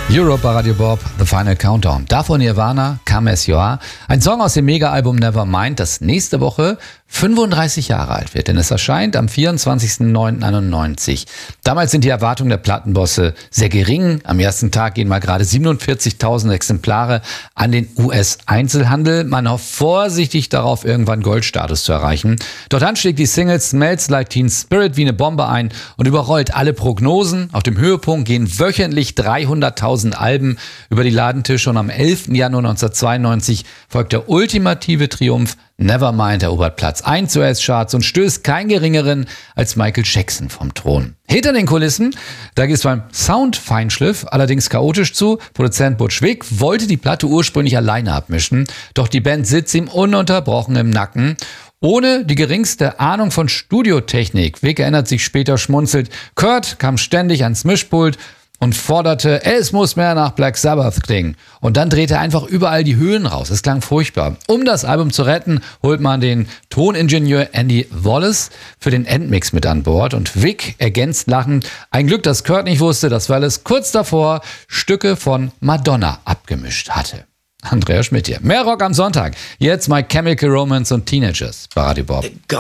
Europe bei Radio Bob, The Final Countdown. Davon Nirvana, Come As You Are. Ein Song aus dem Mega-Album Nevermind, das nächste Woche 35 Jahre alt wird, denn es erscheint am 24.09.91. Damals sind die Erwartungen der Plattenbosse sehr gering. Am ersten Tag gehen mal gerade 47.000 Exemplare an den US-Einzelhandel. Man hofft vorsichtig darauf, irgendwann Goldstatus zu erreichen. Doch dann schlägt die Single Smells Like Teen Spirit wie eine Bombe ein und überrollt alle Prognosen. Auf dem Höhepunkt gehen wöchentlich 300.000 Alben über die Ladentische und am 11. Januar 1992 folgt der ultimative Triumph. Nevermind erobert Platz 1 US-Charts und stößt keinen geringeren als Michael Jackson vom Thron. Hinter den Kulissen, da geht es beim Sound-Feinschliff allerdings chaotisch zu. Produzent Butch Vig wollte die Platte ursprünglich alleine abmischen, doch die Band sitzt ihm ununterbrochen im Nacken. Ohne die geringste Ahnung von Studiotechnik. Vig erinnert sich später schmunzelt. Kurt kam ständig ans Mischpult und forderte, es muss mehr nach Black Sabbath klingen. Und dann drehte er einfach überall die Höhen raus. Es klang furchtbar. Um das Album zu retten, holt man den Toningenieur Andy Wallace für den Endmix mit an Bord. Und Vig ergänzt lachend, ein Glück, dass Kurt nicht wusste, dass Wallace kurz davor Stücke von Madonna abgemischt hatte. Andrea Schmidt hier. Mehr Rock am Sonntag. Jetzt My Chemical Romance und Teenagers bei Radio Bob.